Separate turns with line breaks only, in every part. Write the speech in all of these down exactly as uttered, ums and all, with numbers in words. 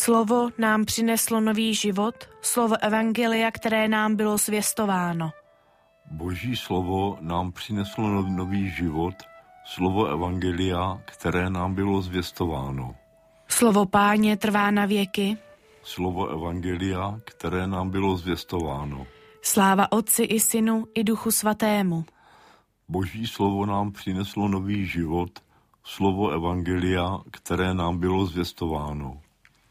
Slovo nám přineslo nový život, slovo evangelia, které nám bylo zvěstováno.
Boží slovo nám přineslo nový život, slovo evangelia, které nám bylo zvěstováno.
Slovo Páně trvá na věky.
Slovo evangelia, které nám bylo zvěstováno.
Sláva Otci i Synu i Duchu Svatému.
Boží slovo nám přineslo nový život, slovo evangelia, které nám bylo zvěstováno.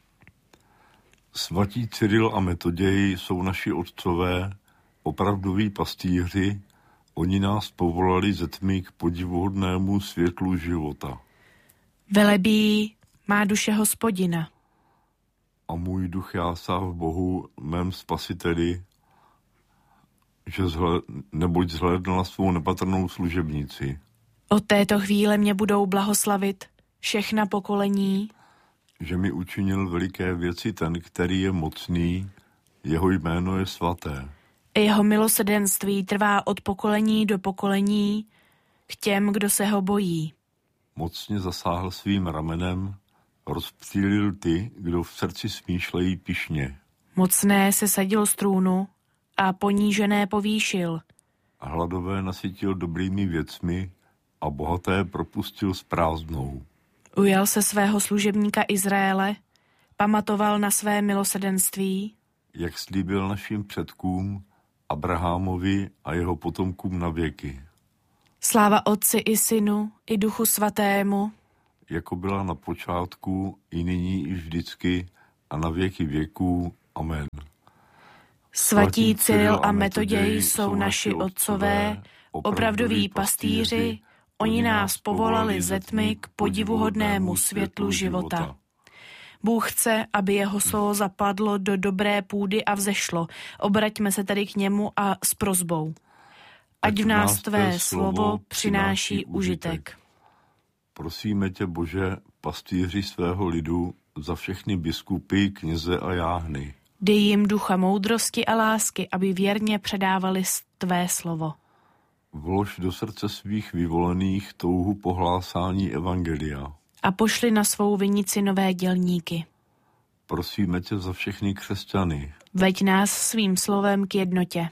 Svatí Cyril a Metoděj jsou naši otcové, opravdoví pastýři, oni nás povolali ze tmy k podivuhodnému světlu života.
Velebí má duše Hospodina.
A můj duch jásá v Bohu, mém spasiteli, že zhled, neboť zhlédl na svou nepatrnou služebnici.
Od této chvíle mě budou blahoslavit všechna pokolení.
Že mi učinil veliké věci ten, který je mocný, jeho jméno je svaté.
Jeho milosrdenství trvá od pokolení do pokolení k těm, kdo se ho bojí.
Mocně zasáhl svým ramenem, rozptýlil ty, kdo v srdci smýšlejí pyšně.
Mocné se sadil z trůnu a ponížené povýšil.
A hladové nasytil dobrými věcmi a bohaté propustil s prázdnou.
Ujal se svého služebníka Izraele, pamatoval na své milosrdenství,
jak slíbil našim předkům, Abrahamovi a jeho potomkům na věky.
Sláva Otci i Synu i Duchu Svatému,
jako byla na počátku, i nyní, i vždycky, a na věky věků. Amen.
Svatí Cyril a Metoděj jsou naši otcové, opravdoví pastýři, oni nás povolali ze tmy k podivuhodnému světlu života. Bůh chce, aby jeho slovo zapadlo do dobré půdy a vzešlo. Obraťme se tedy k němu a s prosbou. Ať v nás tvé slovo přináší užitek.
Prosíme tě, Bože, pastýři svého lidu, za všechny biskupy, kněze a jáhny.
Dej jim ducha moudrosti a lásky, aby věrně předávali tvé slovo.
Vlož do srdce svých vyvolených touhu po hlásání evangelia.
A pošli na svou vinici nové dělníky.
Prosíme tě za všechny křesťany.
Veď nás svým slovem k jednotě.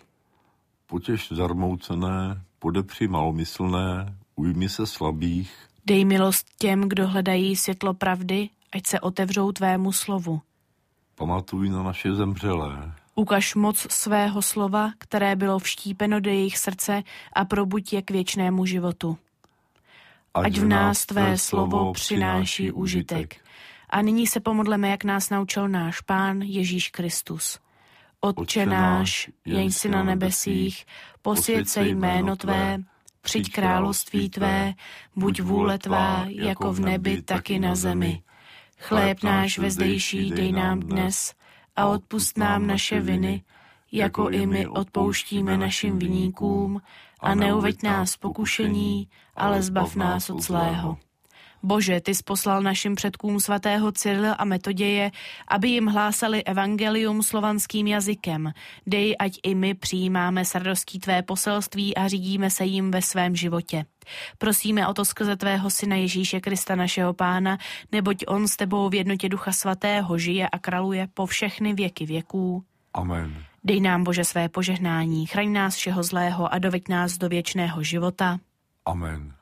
Potěš zarmoucené, podepři malomyslné, ujmi se slabých.
Dej milost těm, kdo hledají světlo pravdy, ať se otevřou tvému slovu.
Pamatuj na naše zemřelé.
Ukaž moc svého slova, které bylo vštípeno do jejich srdce, a probuď je k věčnému životu. Ať v nás tvé slovo přináší užitek. A nyní se pomodleme, jak nás naučil náš Pán Ježíš Kristus. Otče náš, jenž jsi na nebesích, posvěť se jméno tvé, přijď království tvé, buď vůle tvá, jako v nebi, tak i na zemi. Chléb náš vezdejší dej nám dnes a odpusť nám naše viny, jako i my odpouštíme našim viníkům, a neuveď nás pokušení, ale zbav nás od zlého. Bože, ty jsi poslal našim předkům svatého Cyrila a Metoděje, aby jim hlásali evangelium slovanským jazykem. Dej, ať i my přijímáme s radostí tvé poselství a řídíme se jim ve svém životě. Prosíme o to skrze tvého syna Ježíše Krista, našeho Pána, neboť on s tebou v jednotě Ducha Svatého žije a králuje po všechny věky věků.
Amen.
Dej nám, Bože, své požehnání, chraň nás všeho zlého a doveď nás do věčného života.
Amen.